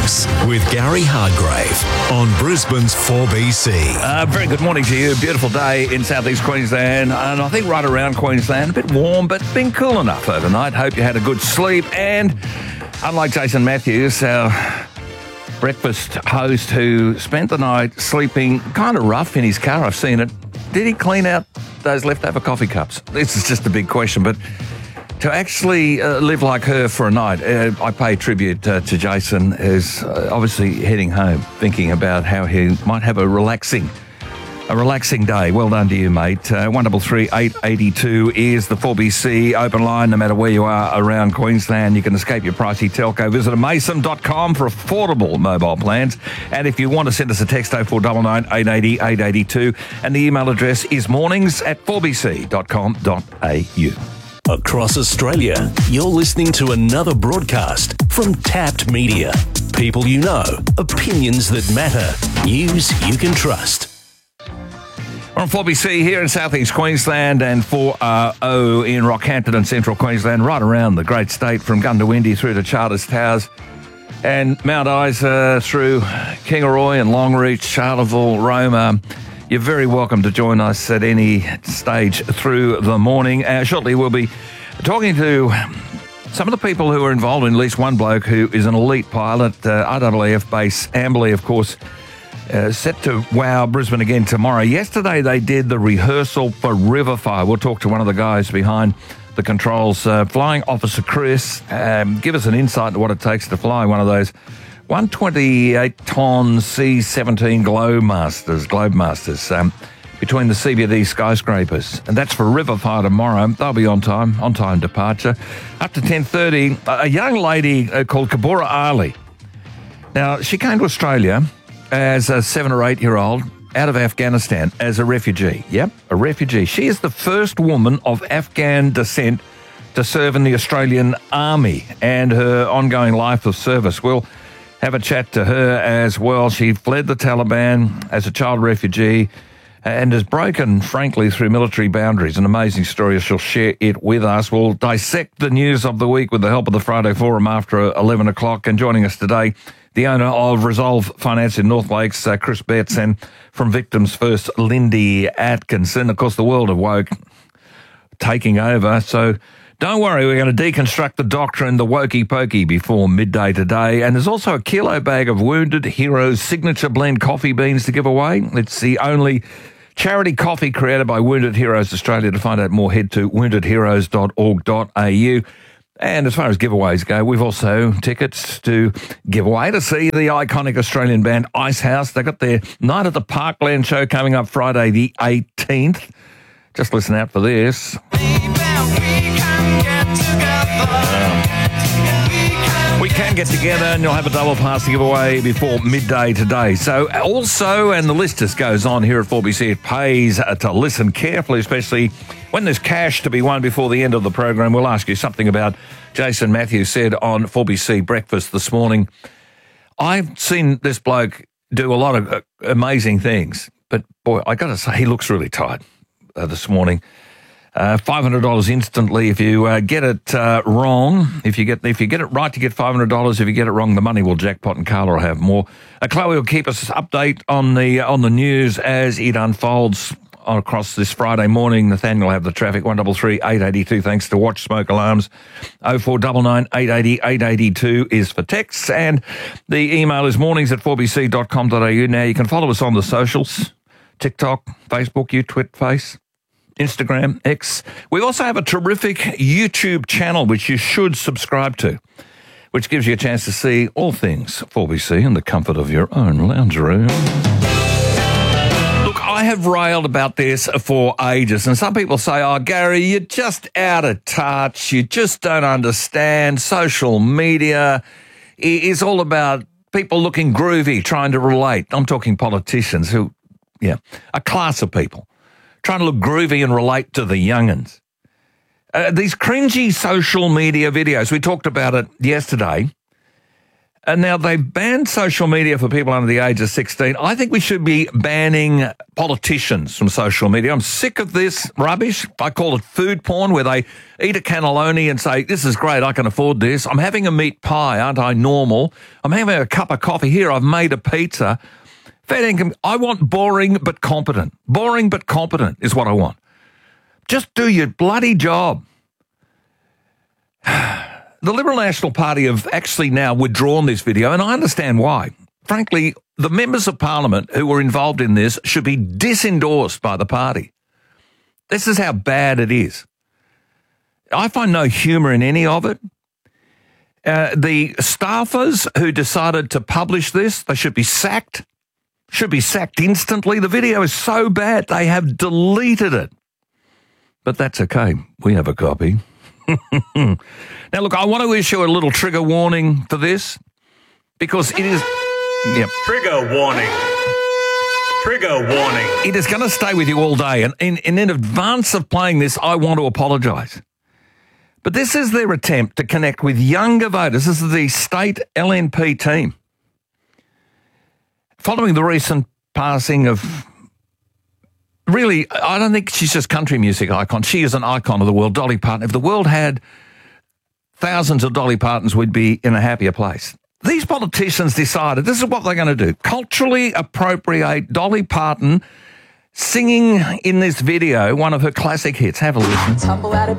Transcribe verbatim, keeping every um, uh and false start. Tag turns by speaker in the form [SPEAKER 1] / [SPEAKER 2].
[SPEAKER 1] Cross with Gary Hargrave on Brisbane's four B C.
[SPEAKER 2] Uh, very good morning to you. Beautiful day in southeast Queensland, and I think right around Queensland. A bit warm, but been cool enough overnight. Hope you had a good sleep. And unlike Jason Matthews, our breakfast host who spent the night sleeping kind of rough in his car, I've seen it, did he clean out those leftover coffee cups? This is just a big question, but to actually uh, live like her for a night, uh, I pay tribute uh, to Jason, who's uh, obviously heading home, thinking about how he might have a relaxing, a relaxing day. Well done to you, mate. Uh, one double three eight eighty two is the four B C open line. No matter where you are around Queensland, you can escape your pricey telco. Visit mason dot com for affordable mobile plans. And if you want to send us a text, oh four nine nine, eight eight zero, eight eight two, and the email address is mornings at four b c dot com dot a u.
[SPEAKER 1] Across Australia, you're listening to another broadcast from Tapped Media. People you know, opinions that matter, news you can trust.
[SPEAKER 2] We're on four B C here in southeast Queensland and four R O in Rockhampton and central Queensland, right around the great state from Gundawindi through to Charters Towers and Mount Isa through Kingaroy and Longreach, Charleville, Roma. You're very welcome to join us at any stage through the morning. Uh, shortly, we'll be talking to some of the people who are involved in at least one bloke who is an elite pilot, uh, R A A F base, Amberley, of course, uh, set to wow Brisbane again tomorrow. Yesterday, they did the rehearsal for Riverfire. We'll talk to one of the guys behind the controls, uh, Flying Officer Chris, um, give us an insight into what it takes to fly one of those one twenty-eight ton C seventeen Globemasters, Globemasters um, between the C B D skyscrapers. And that's for Riverfire tomorrow. They'll be on time, on time departure. Up to ten thirty, a young lady uh, called Kabura Ali. Now, she came to Australia as a seven or eight year old out of Afghanistan as a refugee. Yep, a refugee. She is the first woman of Afghan descent to serve in the Australian Army and her ongoing life of service. We'll have a chat to her as well. She fled the Taliban as a child refugee and has broken, frankly, through military boundaries. An amazing story. She'll share it with us. We'll dissect the news of the week with the help of the Friday Forum after eleven o'clock. And joining us today, the owner of Resolve Finance in North Lakes, uh, Chris Betts, and from Victims First, Lindy Atkinson. Of course, the world of woke taking over. So don't worry, we're going to deconstruct the doctrine, the wokey pokey, before midday today. And there's also a kilo bag of Wounded Heroes signature blend coffee beans to give away. It's the only charity coffee created by Wounded Heroes Australia. To find out more, head to wounded heroes dot org dot a u. And as far as giveaways go, we've also tickets to give away to see the iconic Australian band Icehouse. They've got their Night at the Parkland show coming up Friday the eighteenth. Just listen out for this. We can get together and you'll have a double pass to give away before midday today. So also, and the list just goes on here at four B C, it pays to listen carefully, especially when there's cash to be won before the end of the program. We'll ask you something about Jason Matthews said on four B C Breakfast this morning. I've seen this bloke do a lot of uh, amazing things, but boy, I got to say, he looks really tired uh, this morning. Uh, five hundred dollars instantly if you uh, get it uh, wrong. If you get if you get it right, you get five hundred dollars. If you get it wrong, the money will jackpot, and Carla will have more. Uh, Chloe will keep us update on the on the news as it unfolds across this Friday morning. Nathaniel will have the traffic. one double three eight eighty two. Thanks to Watch Smoke Alarms. oh four nine nine, eight eight zero, eight eight two is for texts, and the email is mornings at four b c dot com dot a u. Now you can follow us on the socials: TikTok, Facebook, you Twit Face, Instagram, X. We also have a terrific YouTube channel which you should subscribe to, which gives you a chance to see all things four B C in the comfort of your own lounge room. Look, I have railed about this for ages, and some people say, oh, Gary, you're just out of touch. You just don't understand. Social media is all about people looking groovy, trying to relate. I'm talking politicians who, yeah, a class of people trying to look groovy and relate to the young'uns. Uh, these cringy social media videos, we talked about it yesterday. And now they've banned social media for people under the age of sixteen. I think we should be banning politicians from social media. I'm sick of this rubbish. I call it food porn, where they eat a cannelloni and say, this is great, I can afford this. I'm having a meat pie, aren't I normal? I'm having a cup of coffee. Here, I've made a pizza. Fair income. I want boring but competent. Boring but competent is what I want. Just do your bloody job. The Liberal National Party have actually now withdrawn this video, and I understand why. Frankly, the members of Parliament who were involved in this should be disendorsed by the party. This is how bad it is. I find no humour in any of it. Uh, the staffers who decided to publish this, they should be sacked. Should be sacked instantly. The video is so bad, they have deleted it. But that's okay. We have a copy. Now, look, I want to issue a little trigger warning for this because it is... Yep.
[SPEAKER 3] Trigger warning. Trigger warning.
[SPEAKER 2] It is going to stay with you all day. And in, and in advance of playing this, I want to apologise. But this is their attempt to connect with younger voters. This is the state L N P team. Following the recent passing of... Really, I don't think she's just country music icon. She is an icon of the world, Dolly Parton. If the world had thousands of Dolly Partons, we'd be in a happier place. These politicians decided this is what they're going to do. Culturally appropriate Dolly Parton singing in this video one of her classic hits. Have a listen.
[SPEAKER 4] Tumble out of